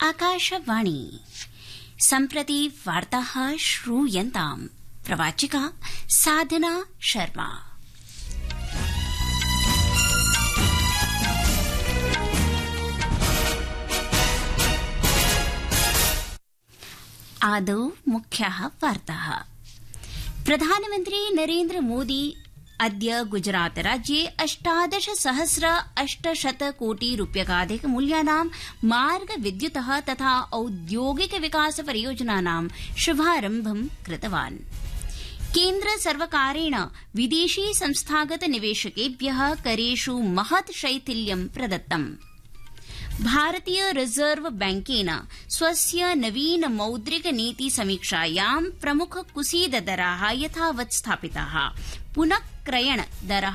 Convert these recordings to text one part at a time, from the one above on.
आकाशवाणी सम्प्रति वार्ताः श्रूयन्ताम् प्रवाचिका साधना शर्मा। आदौ मुख्याः वार्ताः। प्रधानमन्त्री नरेन्द्र मोदी अद्य गुजरात राज्ये 18,800 कोटि रूप्यकाधिक मूल्यानां मार्ग विद्युतः तथा औद्योगिक विकास परियोजनानां शुभारम्भं कृतवान्। केन्द्र सर्वकारेण विदेशी संस्थागत निवेशकेभ्यः करेषु महत् शैथिल्यं प्रदत्तम्। भारतीय रिजर्व बैंकेन स्वस्य नवीन मौद्रिक नीति समीक्षायां प्रमुख कुसीद दराः यथावत् स्थापिताः। पुनः क्रयण दरः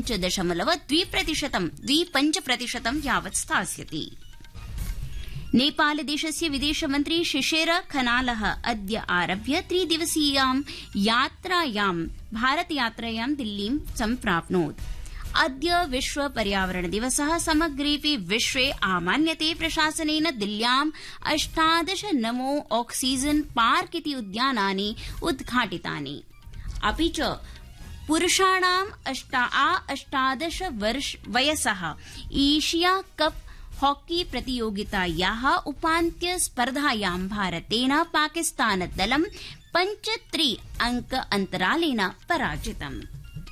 5.25% यावत् स्थास्यति। नेपालदेशस्य विदेशमन्त्री शिशिर खनालः अद्य आरभ्य 3-दिवसीयां भारतयात्रायां दिल्लीं सम्प्राप्नोत्। अद्य विश्व पर्यावरण दिवसः। समग्रेऽपि विश्वे आमान्यते। प्रशासनेन दिल्ल्यां 18 नमो ऑक्सीजन पार्क इति उद्यानानि उद्घाटितानि। अपि च पुरुषाणां 18 वयसः एशिया कप हॉकी प्रतियोगितायाः उपान्त्य स्पर्धायां भारतेन पाकिस्तानदलं 5-3 अंक अन्तरालेन पराजितम्।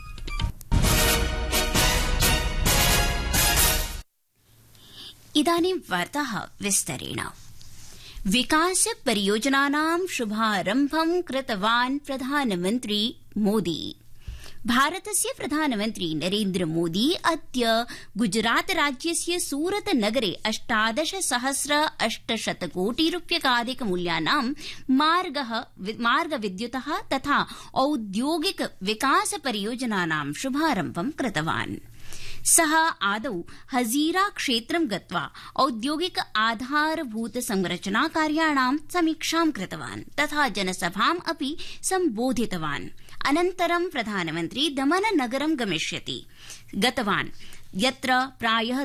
इदानीं वार्ताः विस्तरेण। विकास परियोजनानां शुभारम्भं कृतवान् प्रधानमन्त्री मोदी। भारतस्य प्रधानमन्त्री नरेन्द्र मोदी अद्य गुजरात राज्यस्य सूरत नगरे 18,800 कोटि रूप्यकाधिक मूल्यानां मार्ग विद्युतः तथा औद्योगिक विकास परियोजनानां शुभारम्भं कृतवान्। सः आदौ हजीरा क्षेत्रं गत्वा औद्योगिक आधारभूत संरचना कार्याणां समीक्षां कृतवान् तथा जनसभाम् अपि सम्बोधितवान्। अनन्तरं प्रधानमन्त्री दमन नगरं गतवान् यत्र प्रायः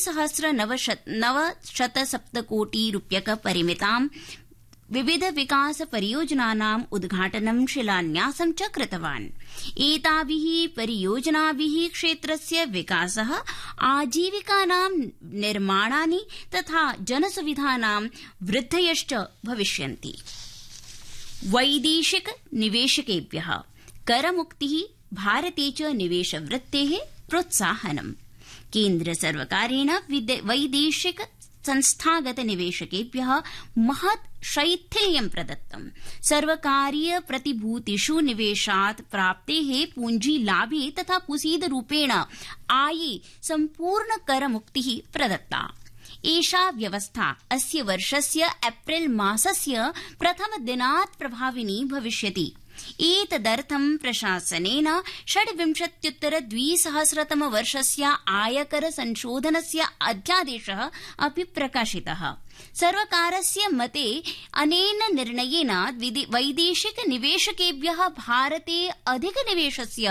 2,907 कोटि रूप्यक परिमितां विविध विकास परियोजनानाम् उद्घाटनं शिलान्यासं च कृतवान्। एताभिः परियोजनाभिः क्षेत्रस्य विकासः, आजीविकानां निर्माणानि तथा जनसुविधानां वृद्धयश्च भविष्यन्ति। वैदेशिक निवेशकेभ्यः करमुक्तिः, भारते च निवेशवृत्तेः प्रोत्साहनम्। केन्द्र सर्वकारेण वैदेशिक संस्थागत निवेशकेभ्यः महत् शैथिल्यं प्रदत्तम्। सर्वकारीय प्रतिभूतिषु निवेशात् प्राप्तेः पूंजीलाभे तथा कुसीदरूपेण आये सम्पूर्ण करमुक्तिः प्रदत्ता। एषा व्यवस्था अस्य वर्षस्य एप्रिल मासस्य प्रथमदिनात् प्रभाविनी भविष्यति। एतदर्थं प्रशासनेन 26-2000 वर्षस्य आयकर संशोधनस्य अध्यादेशः अपि प्रकाशितः। सर्वकारस्य मते अनेन निर्णयेन वैदेशिक निवेशकेभ्यः भारते अधिक निवेशस्य